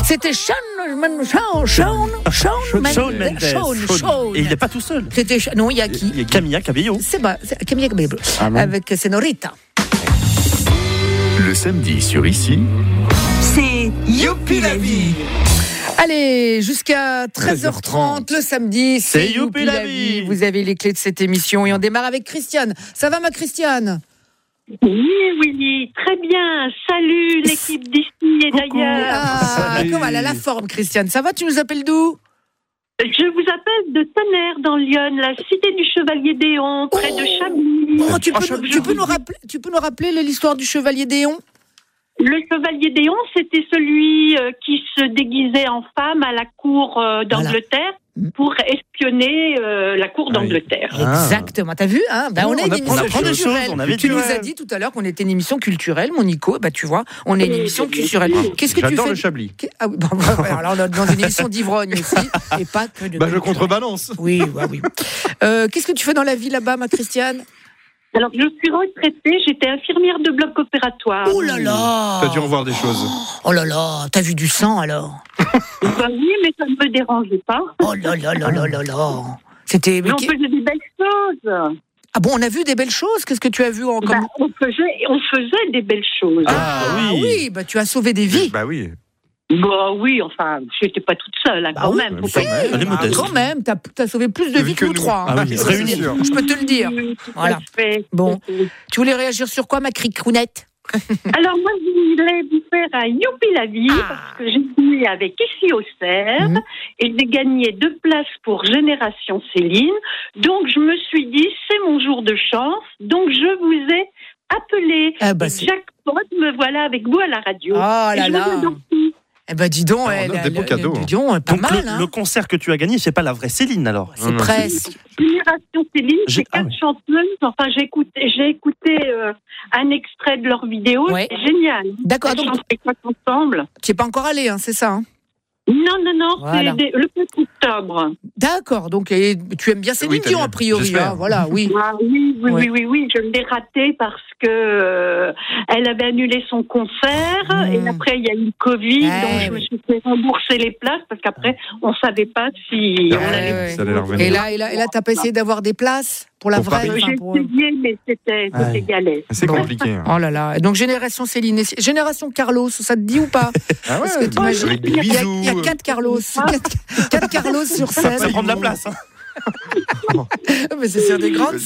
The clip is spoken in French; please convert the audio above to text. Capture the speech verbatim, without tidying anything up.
C'était Shawn, Shawn, Shawn, Shawn, Shawn Mendes. Shawn, Shawn. Et il n'est pas tout seul. C'était non, il y a qui? Il y a Camilla Cabello. C'est pas Camilla Cabello Ah bon. avec Senorita. Le samedi sur Ici, C'est Youpi la vie. Allez, jusqu'à treize heures trente le samedi, c'est, C'est Youpi la vie. Vous avez les clés de cette émission et on démarre avec Christiane. Ça va ma Christiane? Oui, Willy, très bien. Salut l'équipe d'ici et d'ailleurs. Ah, comment elle a la forme Christiane? Ça va, tu nous appelles d'où? Je vous appelle de Tonnerre dans Lyon, la cité du Chevalier d'Éon, près de Chablis. Oh, tu, peux, Oh, nous- tu, peux nous rappeler, tu peux nous rappeler l'histoire du Chevalier d'Éon? Le Chevalier d'Éon, c'était celui euh, qui se déguisait en femme à la cour euh, d'Angleterre Voilà. pour espionner euh, la cour d'Angleterre. Ah. Exactement, t'as vu hein ben, Oh, on est on une apprend émission des choses, culturelle. on avait Tu dit, nous ouais. as dit tout à l'heure qu'on était une émission culturelle, mon Nico. Bah tu vois, on est une Oui, émission bien culturelle. sûr. Qu'est-ce que tu J'adore fais le Chablis. Qu'est- Ah oui, bon, bon, alors là, on est dans une émission d'ivrogne aussi, et pas que de. Bah, je culturelle. contrebalance. Oui, bah oui. Euh, qu'est-ce que tu fais dans la vie là-bas, ma Christiane? Alors, je suis retraitée, j'étais infirmière de bloc opératoire. Oh là là. T'as dû revoir des choses. Oh là là, t'as vu du sang alors? Ben oui, mais ça ne me dérangeait pas. Oh là là là là là là. C'était. Mais mais on qui- faisait des belles choses. Ah bon, on a vu des belles choses. Qu'est-ce que tu as vu en comme... Ben, on, faisait, on faisait des belles choses. Ah oui. oui, bah tu as sauvé des vies. Bah oui. Bah oui, enfin, je n'étais pas toute seule, hein, Bah quand oui, même. mais faut si. pas- Elle est Ah, modeste. quand même, t'as as sauvé plus de Vu vies que que nous nous. trois. hein. Ah oui, Ça, réunis. c'est sûr. Je peux te le dire. Oui, tout à Voilà. fait. Bon. Tu voulais réagir sur quoi, ma cricrounette? Alors moi, je voulais vous faire un youpi la vie, Ah. parce que j'ai joué avec Ici au Cerf, Mhm. et j'ai gagné deux places pour Génération Céline. Donc je me suis dit, c'est mon jour de chance, donc je vous ai appelé. Ah bah, Et c'est- jackpot, me voilà avec vous à la radio. Oh là Et je vous là. adore tous. Eh ben dis donc, Ah, on elle, a des elle- beaux elle- cadeaux. dis donc, pas Donc mal, le, hein. le concert que tu as gagné, c'est pas la vraie Céline alors. C'est Non, non, presque. Génération Céline, J'ai- c'est ah quatre oui. chanteuses. Enfin, j'ai écouté, j'ai écouté euh, un extrait de leur vidéo. Ouais. C'est génial. D'accord, Elles donc chantent les quatre ensemble. tu n'es pas encore allé, hein, c'est ça hein? Non, non, non, Voilà. c'est des- le quatre octobre. D'accord, donc et tu aimes bien Céline Oui, t'as Dion bien. a priori, J'espère. hein, voilà, oui. Ah, oui, oui, Ouais. oui, oui, oui, je l'ai raté parce que euh, elle avait annulé son concert Mmh. et après il y a eu le Covid, Ouais, donc je me oui. suis fait rembourser les places parce qu'après on savait pas si Ouais, on allait. ouais. Ça allait leur venir. Et là, et là, et là, t'as pas essayé d'avoir des places pour la Pour vraie, Paris. enfin, J'ai pour- essayé, mais c'était Ouais. c'était galère. C'est Bon. compliqué. hein. Oh là là. Donc génération Céline, et Génération Carlos, ça te dit ou pas? Ah Parce ouais, que t'imagines- avec des Il y a- bisous. il y a quatre Carlos, quatre, quatre Carlos sur scène. Ça prend de la place. Hein. Mais c'est sur des grandes